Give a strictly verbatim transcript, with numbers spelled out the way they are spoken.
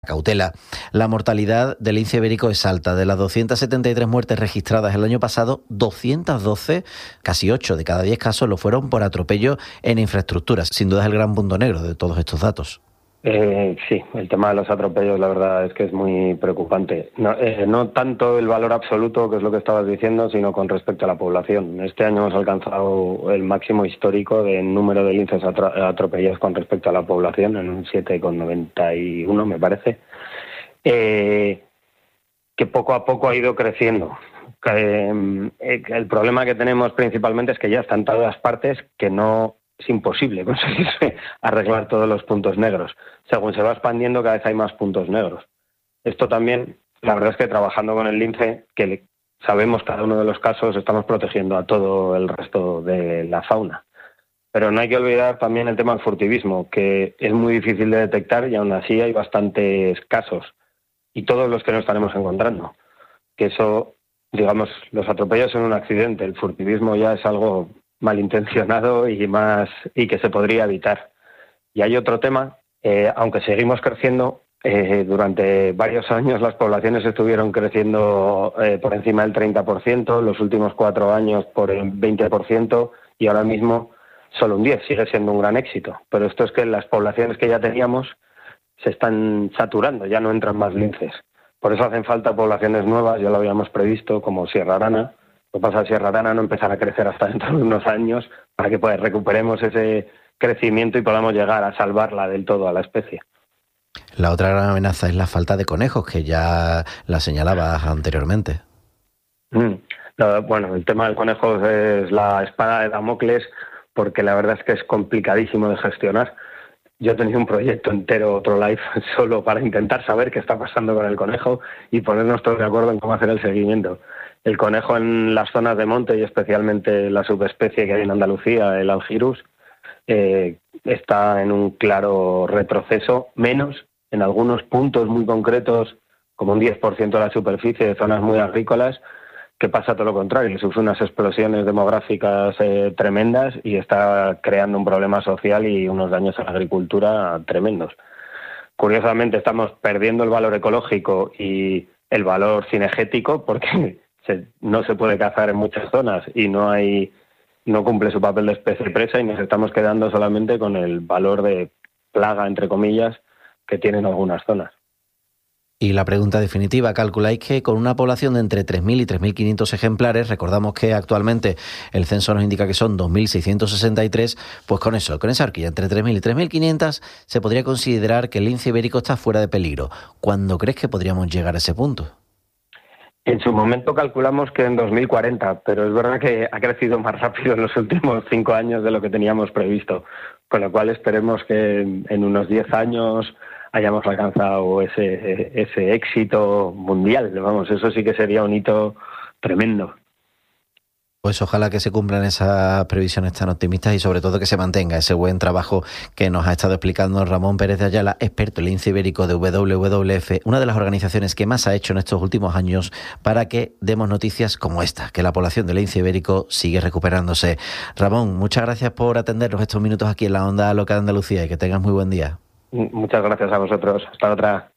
Cautela. La mortalidad del lince ibérico es alta. De las doscientas setenta y tres muertes registradas el año pasado, doscientas doce, casi ocho de cada diez casos, lo fueron por atropello en infraestructuras. Sin duda es el gran punto negro de todos estos datos. Eh, sí, el tema de los atropellos la verdad es que es muy preocupante. No, eh, no tanto el valor absoluto, que es lo que estabas diciendo, sino con respecto a la población. Este año hemos alcanzado el máximo histórico de número de linces atro- atropellados con respecto a la población, en un siete coma noventa y uno me parece, eh, que poco a poco ha ido creciendo. Eh, eh, el problema que tenemos principalmente es que ya está en todas partes, que no... es imposible conseguirse arreglar todos los puntos negros. Según se va expandiendo, cada vez hay más puntos negros. Esto también, la verdad es que trabajando con el lince, que le, sabemos cada uno de los casos, estamos protegiendo a todo el resto de la fauna. Pero no hay que olvidar también el tema del furtivismo, que es muy difícil de detectar y aún así hay bastantes casos. Y todos los que nos estaremos encontrando. Que eso, digamos, los atropellos son un accidente, el furtivismo ya es algo malintencionado y más y que se podría evitar. Y hay otro tema, eh, aunque seguimos creciendo, eh, durante varios años las poblaciones estuvieron creciendo eh, por encima del treinta por ciento, los últimos cuatro años por el veinte por ciento y ahora mismo solo un diez por ciento, sigue siendo un gran éxito. Pero esto es que las poblaciones que ya teníamos se están saturando, ya no entran más linces. Por eso hacen falta poblaciones nuevas, ya lo habíamos previsto, como Sierra Arana. Lo que pasa es que Sierra Arana no empezará a crecer hasta dentro de unos años para que pues, recuperemos ese crecimiento y podamos llegar a salvarla del todo a la especie. La otra gran amenaza es la falta de conejos, que ya la señalabas anteriormente. Mm. No, bueno, el tema del conejo es la espada de Damocles, porque la verdad es que es complicadísimo de gestionar. Yo he tenido un proyecto entero, otro live, solo para intentar saber qué está pasando con el conejo y ponernos todos de acuerdo en cómo hacer el seguimiento. El conejo en las zonas de monte y especialmente la subespecie que hay en Andalucía, el Algirus, eh, está en un claro retroceso, menos en algunos puntos muy concretos, como un diez por ciento de la superficie de zonas muy agrícolas, que pasa todo lo contrario, sufre unas explosiones demográficas eh, tremendas y está creando un problema social y unos daños a la agricultura tremendos. Curiosamente estamos perdiendo el valor ecológico y el valor cinegético porque Se, no se puede cazar en muchas zonas y no hay no cumple su papel de especie presa y nos estamos quedando solamente con el valor de plaga, entre comillas, que tienen algunas zonas. Y la pregunta definitiva, calculáis que con una población de entre tres mil y tres mil quinientos ejemplares, recordamos que actualmente el censo nos indica que son dos mil seiscientos sesenta y tres, pues con eso, con esa horquilla entre tres mil y tres mil quinientos, se podría considerar que el lince ibérico está fuera de peligro. ¿Cuándo crees que podríamos llegar a ese punto? En su momento calculamos que en dos mil cuarenta, pero es verdad que ha crecido más rápido en los últimos cinco años de lo que teníamos previsto, con lo cual esperemos que en unos diez años hayamos alcanzado ese, ese éxito mundial. Vamos, eso sí que sería un hito tremendo. Pues ojalá que se cumplan esas previsiones tan optimistas y sobre todo que se mantenga ese buen trabajo que nos ha estado explicando Ramón Pérez de Ayala, experto en lince ibérico de W W F, una de las organizaciones que más ha hecho en estos últimos años para que demos noticias como esta, que la población de lince ibérico sigue recuperándose. Ramón, muchas gracias por atendernos estos minutos aquí en la Onda Local de Andalucía y que tengas muy buen día. Muchas gracias a vosotros. Hasta otra.